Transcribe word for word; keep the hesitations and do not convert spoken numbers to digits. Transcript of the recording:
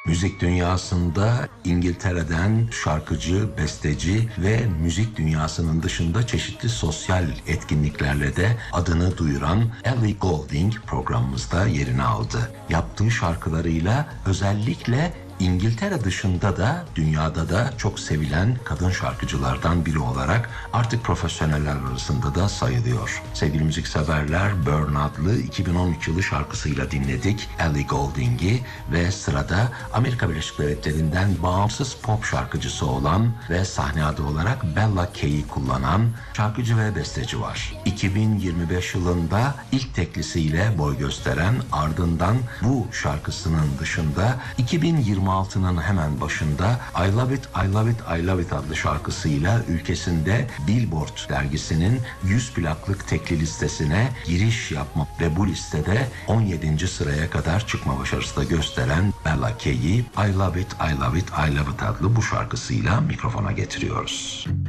Müzik dünyasında İngiltere'den şarkıcı, besteci ve müzik dünyasının dışında çeşitli sosyal etkinliklerle de adını duyuran Ellie Goulding programımızda yerini aldı. Yaptığı şarkılarıyla özellikle İngiltere dışında da dünyada da çok sevilen kadın şarkıcılardan biri olarak artık profesyoneller arasında da sayılıyor. Sevgili müzikseverler, Burn adlı iki bin on üç yılı şarkısıyla dinledik Ellie Goulding'i ve sırada Amerika Birleşik Devletleri'nden bağımsız pop şarkıcısı olan ve sahne adı olarak Bella K'yi kullanan şarkıcı ve besteci var. iki bin yirmi beş yılında ilk teklisiyle boy gösteren, ardından bu şarkısının dışında iki bin yirmi altının hemen başında I Love It, I Love It, I Love It adlı şarkısıyla ülkesinde Billboard dergisinin yüz plaklık tekli listesine giriş yapma ve bu listede on yedinci sıraya kadar çıkma başarısı da gösteren Bella K'yi I Love It, I Love It, I Love It adlı bu şarkısıyla mikrofona getiriyoruz.